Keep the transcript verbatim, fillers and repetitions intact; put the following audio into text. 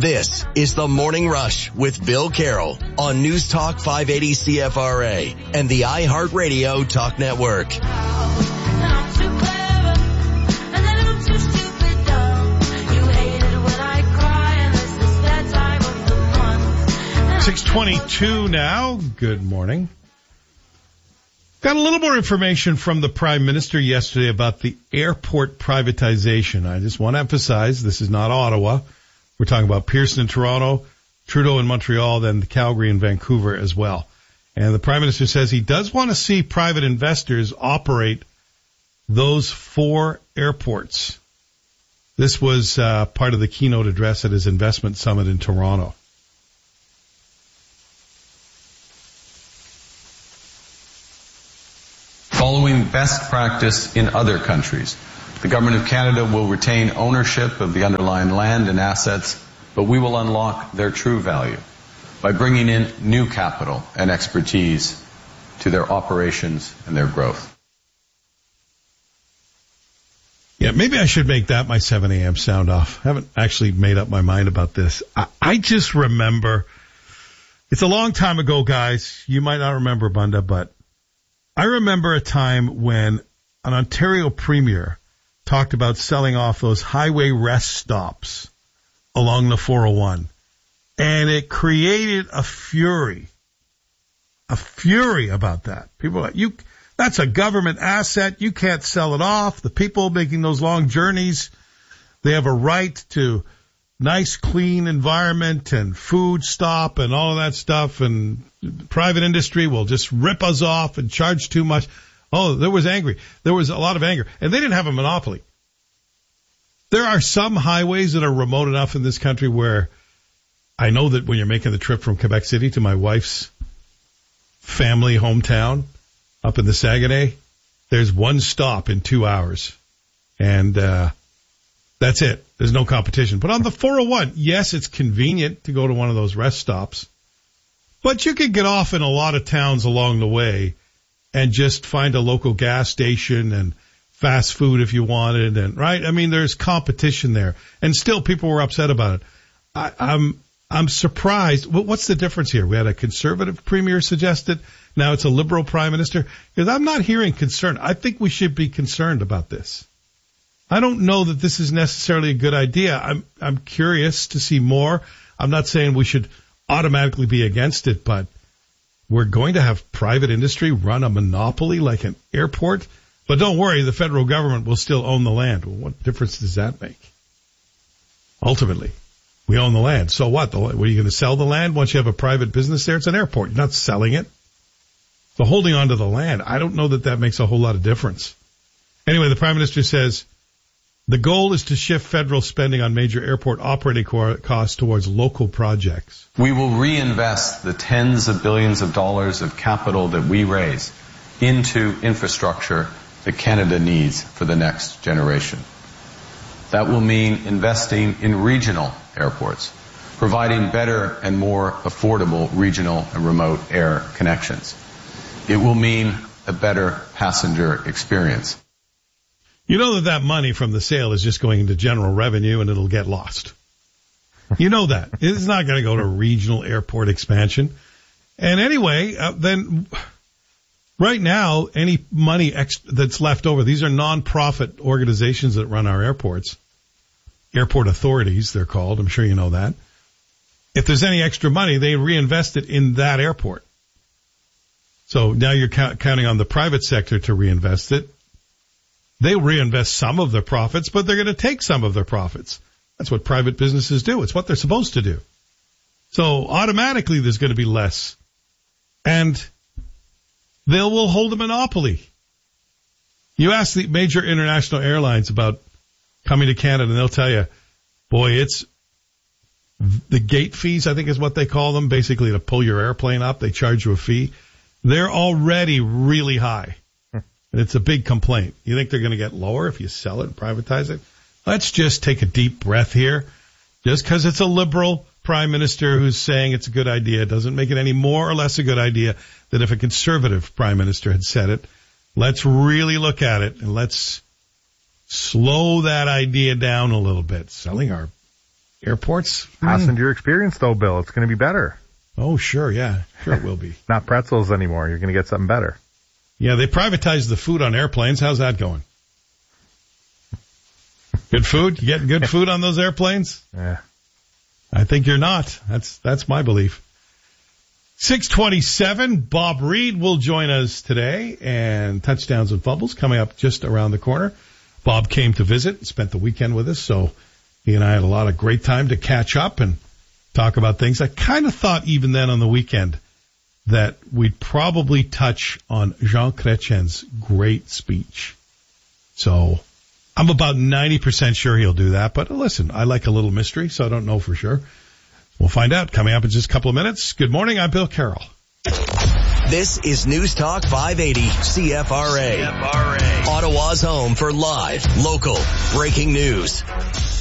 This is the Morning Rush with Bill Carroll on News Talk five eighty C F R A and the iHeartRadio Talk Network. six twenty-two now. Good morning. Got a little more information from the Prime Minister yesterday about the airport privatization. I just want to emphasize this is not Ottawa. We're talking about Pearson in Toronto, Trudeau in Montreal, then the Calgary and Vancouver as well. And the Prime Minister says he does want to see private investors operate those four airports. This was uh, part of the keynote address at his investment summit in Toronto. Following best practice in other countries, the Government of Canada will retain ownership of the underlying land and assets, but we will unlock their true value by bringing in new capital and expertise to their operations and their growth. Yeah, maybe I should make that my seven a.m. sound off. I haven't actually made up my mind about this. I, I just remember, it's a long time ago, guys. You might not remember, Bunda, but I remember a time when an Ontario premier talked about selling off those highway rest stops along the four oh one. And it created a fury, a fury about that. People are like, you, that's a government asset. You can't sell it off. The people making those long journeys, they have a right to nice, clean environment and food stop and all of that stuff. And private industry will just rip us off and charge too much. Oh, there was angry. There was a lot of anger. And they didn't have a monopoly. There are some highways that are remote enough in this country where I know that when you're making the trip from Quebec City to my wife's family hometown up in the Saguenay, there's one stop in two hours. And uh that's it. There's no competition. But on the four oh one, yes, it's convenient to go to one of those rest stops. But you could get off in a lot of towns along the way and just find a local gas station and fast food if you wanted. And right, I mean, there's competition there. And still people were upset about it. I, I'm I'm surprised. What's the difference here? We had a conservative premier suggested. Now it's a liberal prime minister. Because I'm not hearing concern. I think we should be concerned about this. I don't know that this is necessarily a good idea. I'm I'm curious to see more. I'm not saying we should automatically be against it, but we're going to have private industry run a monopoly like an airport. But don't worry, the federal government will still own the land. Well, what difference does that make? Ultimately, we own the land. So what? The, were you going to sell the land once you have a private business there? It's an airport. You're not selling it. So holding on to the land, I don't know that that makes a whole lot of difference. Anyway, the Prime Minister says the goal is to shift federal spending on major airport operating costs towards local projects. We will reinvest the tens of billions of dollars of capital that we raise into infrastructure that Canada needs for the next generation. That will mean investing in regional airports, providing better and more affordable regional and remote air connections. It will mean a better passenger experience. You know that that money from the sale is just going into general revenue and it'll get lost. You know that. It's not going to go to regional airport expansion. And anyway, uh, then right now, any money ex- that's left over, these are non-profit organizations that run our airports. Airport authorities, they're called. I'm sure you know that. If there's any extra money, they reinvest it in that airport. So now you're ca- counting on the private sector to reinvest it. They reinvest some of their profits, but they're going to take some of their profits. That's what private businesses do. It's what they're supposed to do. So automatically there's going to be less. And they will hold a monopoly. You ask the major international airlines about coming to Canada, and they'll tell you, boy, it's the gate fees, I think is what they call them, basically to pull your airplane up. They charge you a fee. They're already really high. And it's a big complaint. You think they're going to get lower if you sell it and privatize it? Let's just take a deep breath here. Just because it's a liberal prime minister who's saying it's a good idea doesn't make it any more or less a good idea than if a conservative prime minister had said it. Let's really look at it and let's slow that idea down a little bit. Selling our Airports. Passenger mm. experience, though, Bill. It's going to be better. Oh, sure, yeah. Sure it will be. Not pretzels anymore. You're going to get something better. Yeah, they privatized the food on airplanes. How's that going? Good food? You getting good food on those airplanes? Yeah. I think you're not. That's that's my belief. six twenty-seven, Bob Reed will join us today, and Touchdowns and Fumbles coming up just around the corner. Bob came to visit, spent the weekend with us, so he and I had a lot of great time to catch up and talk about things. I kind of thought even then on the weekend that we'd probably touch on Jean Chrétien's great speech. So I'm about ninety percent sure he'll do that, but listen, I like a little mystery, so I don't know for sure. We'll find out coming up in just a couple of minutes. Good morning, I'm Bill Carroll. This is News Talk five eighty C F R A. C F R A. Ottawa's home for live, local, breaking news.